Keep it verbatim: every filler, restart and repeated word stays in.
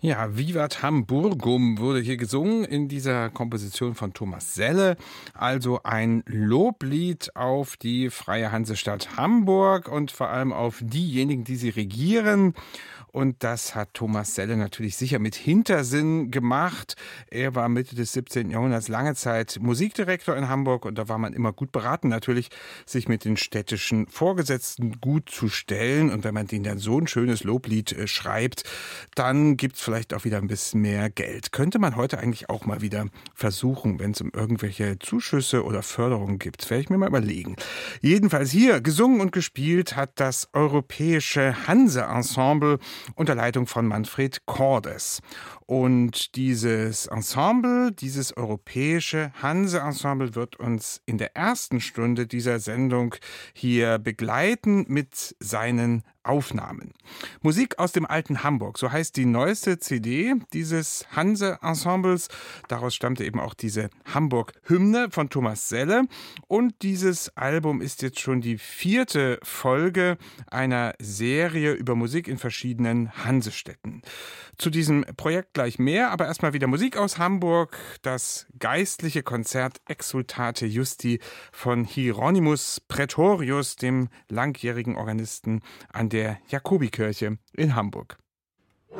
Ja, Vivat Hamburgum wurde hier gesungen in dieser Komposition von Thomas Selle. Also ein Loblied auf die Freie Hansestadt Hamburg und vor allem auf diejenigen, die sie regieren. Und das hat Thomas Selle natürlich sicher mit Hintersinn gemacht. Er war Mitte des siebzehnten. Jahrhunderts lange Zeit Musikdirektor in Hamburg und da war man immer gut beraten, natürlich sich mit den städtischen Vorgesetzten gut zu stellen. Und wenn man denen dann so ein schönes Loblied äh, schreibt, dann gibt's vielleicht auch wieder ein bisschen mehr Geld. Könnte man heute eigentlich auch mal wieder versuchen, wenn es um irgendwelche Zuschüsse oder Förderungen gibt. Das werde ich mir mal überlegen. Jedenfalls hier gesungen und gespielt hat das Europäische Hanse-Ensemble unter Leitung von Manfred Cordes. Und dieses Ensemble, dieses Europäische Hanse-Ensemble wird uns in der ersten Stunde dieser Sendung hier begleiten mit seinen Aufnahmen. Musik aus dem alten Hamburg, so heißt die neueste C D dieses Hanse-Ensembles. Daraus stammte eben auch diese Hamburg-Hymne von Thomas Selle. Und dieses Album ist jetzt schon die vierte Folge einer Serie über Musik in verschiedenen Hansestädten. Zu diesem Projekt gleich mehr, aber erstmal wieder Musik aus Hamburg. Das geistliche Konzert Exsultate Justi von Hieronymus Praetorius, dem langjährigen Organisten an der Jakobikirche in Hamburg.